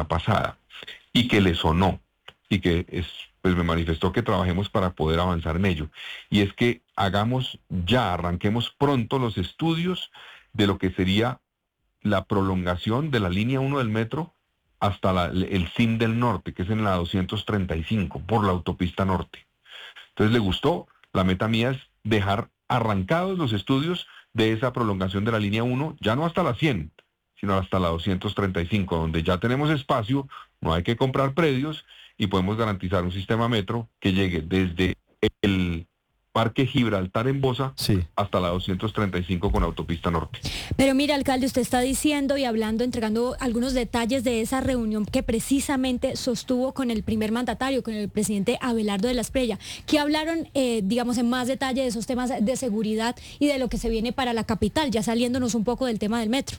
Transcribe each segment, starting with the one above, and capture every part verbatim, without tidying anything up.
semana pasada y que le sonó y que es, pues me manifestó que trabajemos para poder avanzar en ello. Y es que hagamos ya, arranquemos pronto los estudios de lo que sería la prolongación de la línea uno del metro hasta la, el C I M del norte, que es en la doscientos treinta y cinco, por la autopista norte. Entonces le gustó, la meta mía es dejar arrancados los estudios de esa prolongación de la línea uno, ya no hasta la cien, sino hasta la doscientos treinta y cinco, donde ya tenemos espacio, no hay que comprar predios y podemos garantizar un sistema metro que llegue desde el Parque Gibraltar en Bosa sí. hasta la doscientos treinta y cinco con autopista norte. Pero mira, alcalde, usted está diciendo y hablando, entregando algunos detalles de esa reunión que precisamente sostuvo con el primer mandatario, con el presidente Abelardo de la Espriella, que hablaron, eh, digamos, en más detalle de esos temas de seguridad y de lo que se viene para la capital, ya saliéndonos un poco del tema del metro.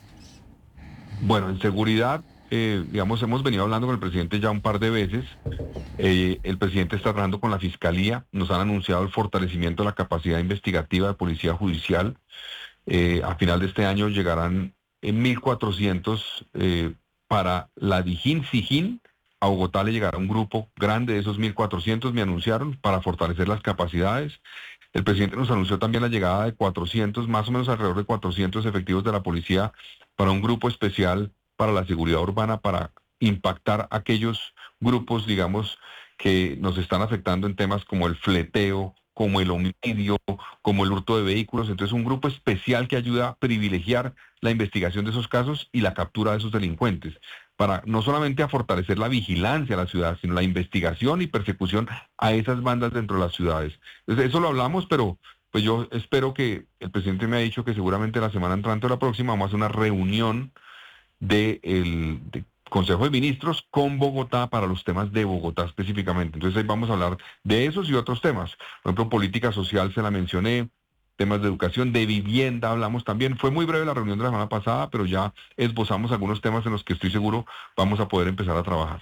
Bueno, en seguridad, eh, digamos, hemos venido hablando con el presidente ya un par de veces. Eh, el presidente está trabajando con la Fiscalía, nos han anunciado el fortalecimiento de la capacidad investigativa de Policía Judicial. Eh, a final de este año llegarán en mil cuatrocientos eh, para la Dijín-Sijín. A Bogotá le llegará un grupo grande de esos mil cuatrocientos, me anunciaron, para fortalecer las capacidades. El presidente nos anunció también la llegada de cuatrocientos, más o menos alrededor de cuatrocientos efectivos de la policía para un grupo especial para la seguridad urbana, para impactar aquellos grupos, digamos, que nos están afectando en temas como el fleteo, como el homicidio, como el hurto de vehículos. Entonces, un grupo especial que ayuda a privilegiar la investigación de esos casos y la captura de esos delincuentes, para no solamente a fortalecer la vigilancia a la ciudad, sino la investigación y persecución a esas bandas dentro de las ciudades. Entonces, eso lo hablamos, pero pues yo espero que, el presidente me ha dicho que seguramente la semana entrante o la próxima vamos a hacer una reunión del de de Consejo de Ministros con Bogotá para los temas de Bogotá específicamente. Entonces ahí vamos a hablar de esos y otros temas. Por ejemplo, política social se la mencioné, temas de educación, de vivienda hablamos también. Fue muy breve la reunión de la semana pasada, pero ya esbozamos algunos temas en los que estoy seguro vamos a poder empezar a trabajar.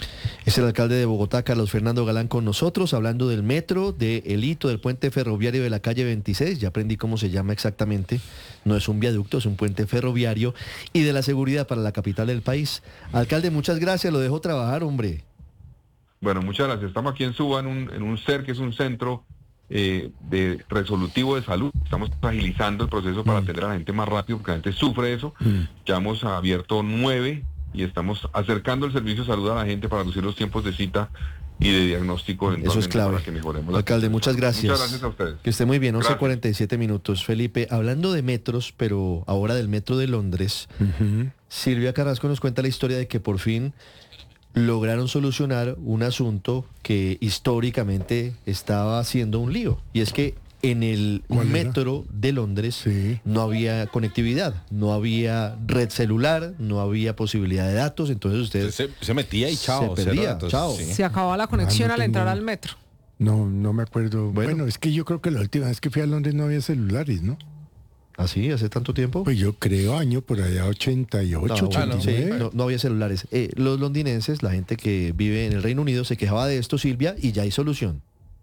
Es el alcalde de Bogotá, Carlos Fernando Galán, con nosotros, hablando del metro, del hito del puente ferroviario de la calle veintiséis, ya aprendí cómo se llama exactamente, no es un viaducto, es un puente ferroviario, y de la seguridad para la capital del país. Alcalde, muchas gracias, lo dejo trabajar, hombre. Bueno, muchas gracias. Estamos aquí en Suba, en un, en un C E R, que es un centro eh, de resolutivo de salud. Estamos agilizando el proceso para mm. atender a la gente más rápido, porque la gente sufre eso. Mm. Ya hemos abierto nueve y estamos acercando el servicio de salud a la gente para reducir los tiempos de cita y de diagnóstico. Eso es clave. Para que mejoremos. Alcalde, muchas gracias. Muchas gracias a ustedes. Que esté muy bien, once cuarenta y siete minutos. Felipe, hablando de metros, pero ahora del metro de Londres, uh-huh. Silvia Carrasco nos cuenta la historia de que por fin lograron solucionar un asunto que históricamente estaba siendo un lío. Y es que en el metro de Londres sí. no había conectividad, no había red celular, no había posibilidad de datos, entonces usted se, se metía y chao, se perdía, entonces, chao. Sí. Se acababa la conexión ah, no al entrar al metro. No, no me acuerdo. Bueno. bueno, es que yo creo que la última vez que fui a Londres no había celulares, ¿no? ¿Ah, sí? ¿Hace tanto tiempo? Pues yo creo año por allá ochenta y ocho, no, bueno, sí, no, no había celulares. Eh, los londinenses, la gente que vive en el Reino Unido, se quejaba de esto, Silvia, y ya hay solución.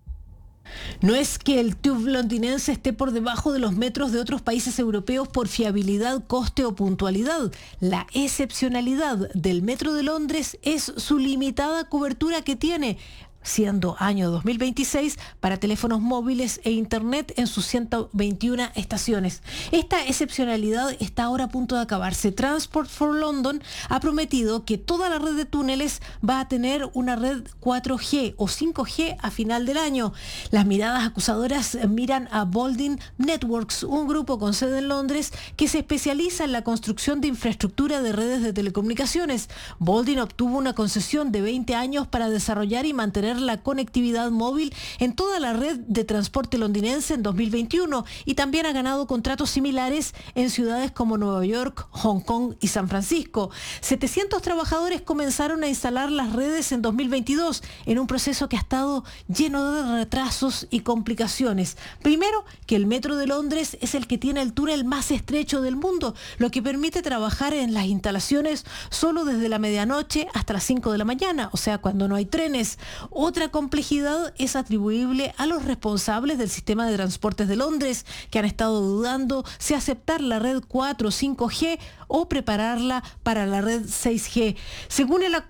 No es que el tube londinense esté por debajo de los metros de otros países europeos por fiabilidad, coste o puntualidad. La excepcionalidad del metro de Londres es su limitada cobertura que tiene, siendo año dos mil veintiséis para teléfonos móviles e internet en sus ciento veintiuna estaciones. Esta excepcionalidad está ahora a punto de acabarse. Transport for London ha prometido que toda la red de túneles va a tener una red cuatro G o cinco G a final del año. Las miradas acusadoras miran a Bolding Networks, un grupo con sede en Londres que se especializa en la construcción de infraestructura de redes de telecomunicaciones. Bolding obtuvo una concesión de veinte años para desarrollar y mantener la conectividad móvil en toda la red de transporte londinense en dos mil veintiuno y también ha ganado contratos similares en ciudades como Nueva York, Hong Kong y San Francisco. setecientos trabajadores comenzaron a instalar las redes en dos mil veintidós en un proceso que ha estado lleno de retrasos y complicaciones. Primero, que el metro de Londres es el que tiene el túnel más estrecho del mundo, lo que permite trabajar en las instalaciones solo desde la medianoche hasta las cinco de la mañana, o sea, cuando no hay trenes. Otra complejidad es atribuible a los responsables del sistema de transportes de Londres, que han estado dudando si aceptar la red cuatro o cinco G o prepararla para la red seis G. Según el